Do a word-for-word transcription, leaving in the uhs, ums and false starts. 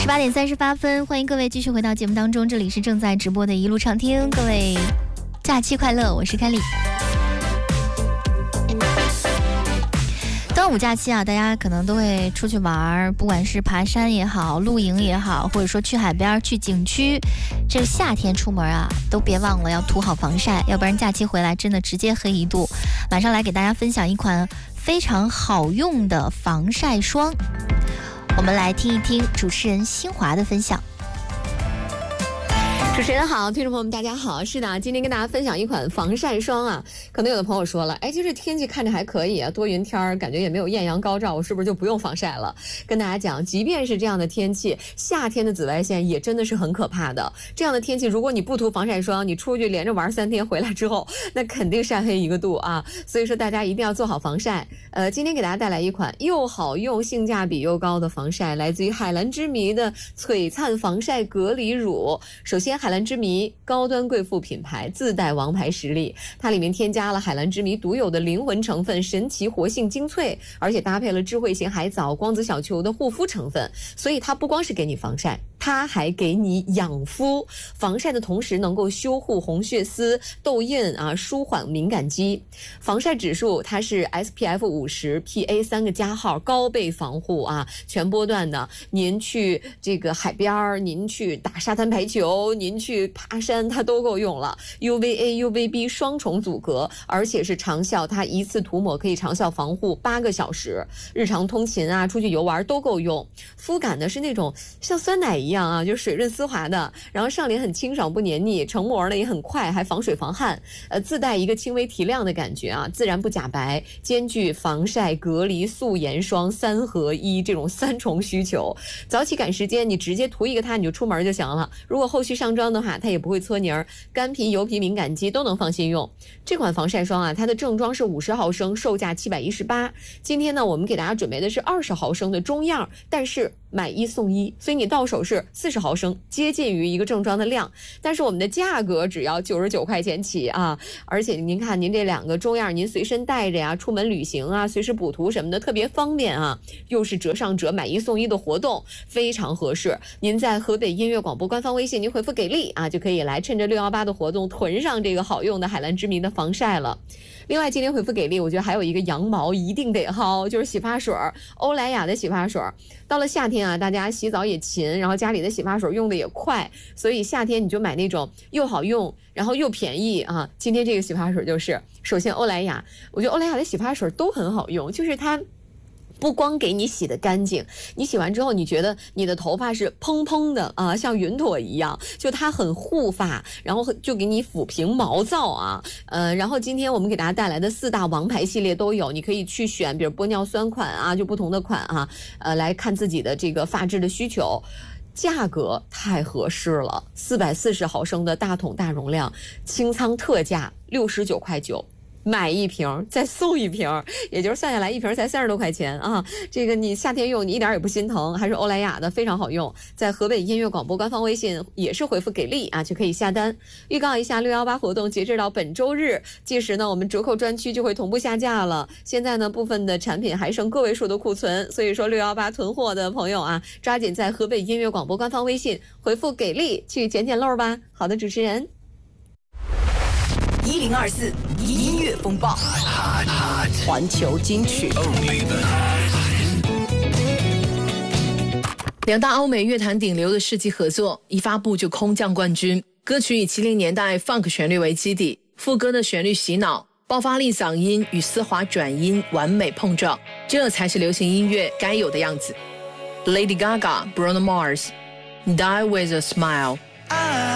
十八点三十八分，欢迎各位继续回到节目当中，这里是正在直播的一路畅听，各位假期快乐，我是凯丽。端午假期啊，大家可能都会出去玩，不管是爬山也好，露营也好，或者说去海边、去景区。这个夏天出门啊，都别忘了要涂好防晒，要不然假期回来真的直接黑一度。马上来给大家分享一款非常好用的防晒霜，我们来听一听主持人新华的分享。 主持人好，听众朋友们大家好。是的，今天跟大家分享一款防晒霜啊。可能有的朋友说了，哎，就是天气看着还可以啊，多云天儿，感觉也没有艳阳高照，我是不是就不用防晒了？跟大家讲，即便是这样的天气，夏天的紫外线也真的是很可怕的。这样的天气，如果你不涂防晒霜，你出去连着玩三天回来之后，那肯定晒黑一个度啊。所以说大家一定要做好防晒。呃，今天给大家带来一款又好用、性价比又高的防晒，来自于海蓝之谜的璀璨防晒隔离乳。首先，海蓝之谜高端贵妇品牌，自带王牌实力，它里面添加了海蓝之谜独有的灵魂成分神奇活性精粹，而且搭配了智慧型海藻、光子小球的护肤成分，所以它不光是给你防晒，它还给你养肤。防晒的同时能够修护红血丝、痘印啊，舒缓敏感肌。防晒指数它是 S P F 五十 P A 三个加号，高倍防护啊，全波段的。您去这个海边，您去打沙滩排球，您去爬山，它都够用了。U V A、U V B 双重阻隔，而且是长效，它一次涂抹可以长效防护八个小时，日常通勤啊、出去游玩都够用。肤感呢是那种像酸奶一样啊，就水润丝滑的，然后上脸很清爽不黏腻，成膜呢也很快，还防水防汗，呃，自带一个轻微提亮的感觉啊，自然不假白，兼具防晒、隔离、素颜霜三合一这种三重需求。早起赶时间，你直接涂一个它你就出门就行了。如果后续上妆的话，它也不会搓泥儿，干皮、油皮、敏感肌都能放心用。这款防晒霜啊，它的正装是五十毫升，售价七百一十八。今天呢，我们给大家准备的是二十毫升的中样，但是买一送一，所以你到手是四十毫升，接近于一个正装的量。但是我们的价格只要九十九块钱起啊！而且您看，您这两个中样，您随身带着呀，出门旅行啊，随时补涂什么的，特别方便啊！又是折上折，买一送一的活动，非常合适。您在河北音乐广播官方微信，您回复给力啊，就可以来趁着六一八的活动囤上这个好用的海蓝之谜的防晒了。另外，今天回复给力，我觉得还有一个羊毛一定得薅，就是洗发水，欧莱雅的洗发水。到了夏天啊，大家洗澡也勤，然后家里的洗发水用的也快，所以夏天你就买那种又好用，然后又便宜啊。今天这个洗发水就是，首先欧莱雅，我觉得欧莱雅的洗发水都很好用，就是它不光给你洗得干净，你洗完之后你觉得你的头发是蓬蓬的啊，像云朵一样，就它很护发，然后就给你抚平毛躁啊。呃，然后今天我们给大家带来的四大王牌系列都有，你可以去选，比如玻尿酸款啊，就不同的款啊，呃，来看自己的这个发质的需求。价格太合适了，四百四十毫升的大桶大容量，清仓特价六十九块九。买一瓶再送一瓶，也就是算下来一瓶才三十多块钱啊！这个你夏天用你一点也不心疼，还是欧莱雅的，非常好用。在河北音乐广播官方微信也是回复给力啊，就可以下单。预告一下六一八活动截止到本周日，届时呢我们折扣专区就会同步下架了。现在呢部分的产品还剩个位数的库存，所以说六一八囤货的朋友啊，抓紧在河北音乐广播官方微信回复给力去捡捡漏吧。好的，主持人。 一零二四音乐风暴，环球金曲。 两大欧美乐坛顶流的世纪合作，一发布就空降冠军。歌曲以七零年代 funk 旋律为基底，副歌的旋律洗脑，爆发力嗓音与丝滑转音完美碰撞，这才是流行音乐该有的样子。Lady Gaga、Bruno Mars，Die with a Smile。